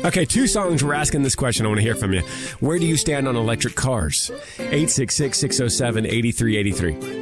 Okay, 2 songs. We're asking this question. I want to hear from you. Where do you stand on electric cars? 866-607-8383.